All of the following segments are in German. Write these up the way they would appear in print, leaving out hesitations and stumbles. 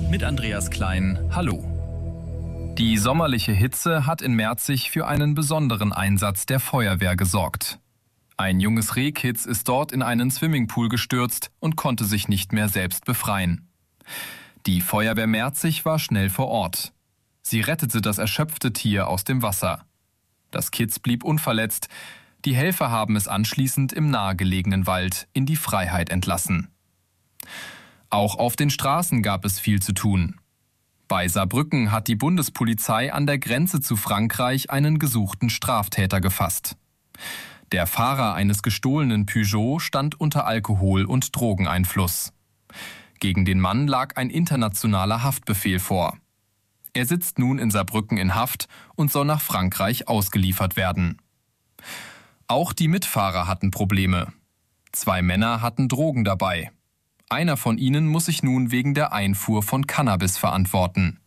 mit Andreas Klein. Hallo. Die sommerliche Hitze hat in Merzig für einen besonderen Einsatz der Feuerwehr gesorgt. Ein junges Rehkitz ist dort in einen Swimmingpool gestürzt und konnte sich nicht mehr selbst befreien. Die Feuerwehr Merzig war schnell vor Ort. Sie rettete das erschöpfte Tier aus dem Wasser. Das Kitz blieb unverletzt. Die Helfer haben es anschließend im nahegelegenen Wald in die Freiheit entlassen. Auch auf den Straßen gab es viel zu tun. Bei Saarbrücken hat die Bundespolizei an der Grenze zu Frankreich einen gesuchten Straftäter gefasst. Der Fahrer eines gestohlenen Peugeot stand unter Alkohol- und Drogeneinfluss. Gegen den Mann lag ein internationaler Haftbefehl vor. Er sitzt nun in Saarbrücken in Haft und soll nach Frankreich ausgeliefert werden. Auch die Mitfahrer hatten Probleme. 2 Männer hatten Drogen dabei. Einer von ihnen muss sich nun wegen der Einfuhr von Cannabis verantworten.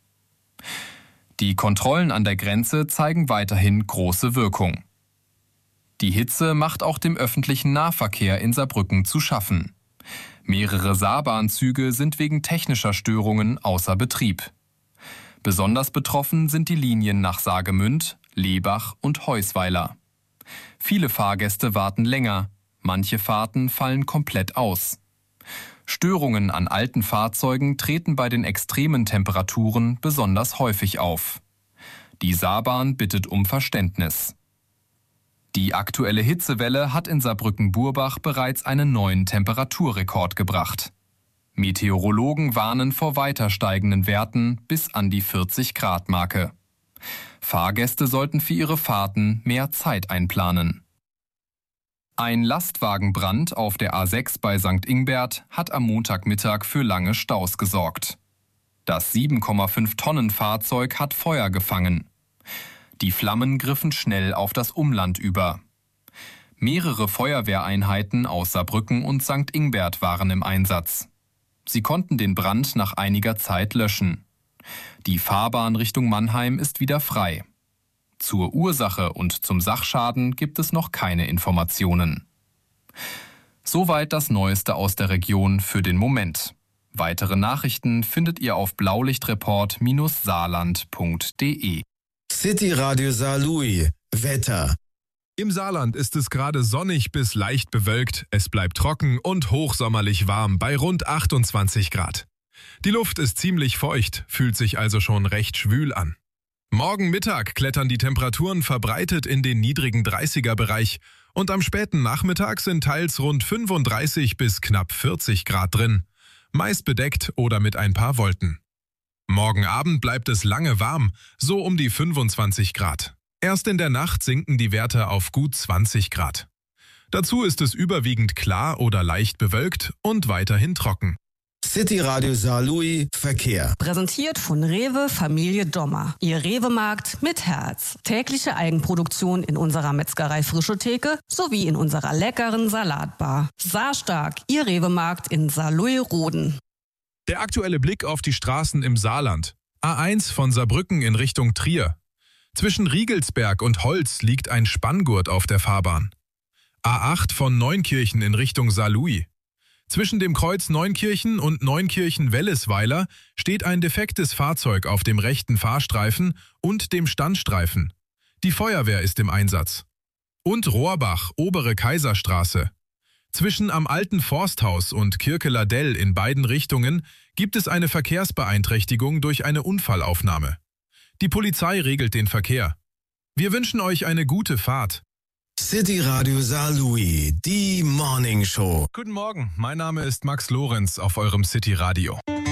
Die Kontrollen an der Grenze zeigen weiterhin große Wirkung. Die Hitze macht auch dem öffentlichen Nahverkehr in Saarbrücken zu schaffen. Mehrere Saarbahnzüge sind wegen technischer Störungen außer Betrieb. Besonders betroffen sind die Linien nach Saargemünd, Lebach und Heusweiler. Viele Fahrgäste warten länger, manche Fahrten fallen komplett aus. Störungen an alten Fahrzeugen treten bei den extremen Temperaturen besonders häufig auf. Die Saarbahn bittet um Verständnis. Die aktuelle Hitzewelle hat in Saarbrücken-Burbach bereits einen neuen Temperaturrekord gebracht. Meteorologen warnen vor weiter steigenden Werten bis an die 40-Grad-Marke. Fahrgäste sollten für ihre Fahrten mehr Zeit einplanen. Ein Lastwagenbrand auf der A6 bei St. Ingbert hat am Montagmittag für lange Staus gesorgt. Das 7,5 Tonnen Fahrzeug hat Feuer gefangen. Die Flammen griffen schnell auf das Umland über. Mehrere Feuerwehreinheiten aus Saarbrücken und St. Ingbert waren im Einsatz. Sie konnten den Brand nach einiger Zeit löschen. Die Fahrbahn Richtung Mannheim ist wieder frei. Zur Ursache und zum Sachschaden gibt es noch keine Informationen. Soweit das Neueste aus der Region für den Moment. Weitere Nachrichten findet ihr auf blaulichtreport-saarland.de. City Radio Saarlouis. Wetter. Im Saarland ist es gerade sonnig bis leicht bewölkt, es bleibt trocken und hochsommerlich warm bei rund 28 Grad. Die Luft ist ziemlich feucht, fühlt sich also schon recht schwül an. Morgen Mittag klettern die Temperaturen verbreitet in den niedrigen 30er-Bereich und am späten Nachmittag sind teils rund 35 bis knapp 40 Grad drin, meist bedeckt oder mit ein paar Wolken. Morgen Abend bleibt es lange warm, so um die 25 Grad. Erst in der Nacht sinken die Werte auf gut 20 Grad. Dazu ist es überwiegend klar oder leicht bewölkt und weiterhin trocken. City Radio Saarlouis Verkehr. Präsentiert von Rewe Familie Dommer. Ihr Rewe-Markt mit Herz. Tägliche Eigenproduktion in unserer Metzgerei Frische Theke sowie in unserer leckeren Salatbar. Saarstark, Ihr Rewe-Markt in Saarlouis-Roden. Der aktuelle Blick auf die Straßen im Saarland. A1 von Saarbrücken in Richtung Trier. Zwischen Riegelsberg und Holz liegt ein Spanngurt auf der Fahrbahn. A8 von Neunkirchen in Richtung Saarlouis. Zwischen dem Kreuz Neunkirchen und Neunkirchen-Wellesweiler steht ein defektes Fahrzeug auf dem rechten Fahrstreifen und dem Standstreifen. Die Feuerwehr ist im Einsatz. Und Rohrbach, obere Kaiserstraße. Zwischen am alten Forsthaus und Kirke-Ladell in beiden Richtungen gibt es eine Verkehrsbeeinträchtigung durch eine Unfallaufnahme. Die Polizei regelt den Verkehr. Wir wünschen euch eine gute Fahrt. City Radio Saarlouis, die Morning Show. Guten Morgen, mein Name ist Max Lorenz auf eurem City Radio.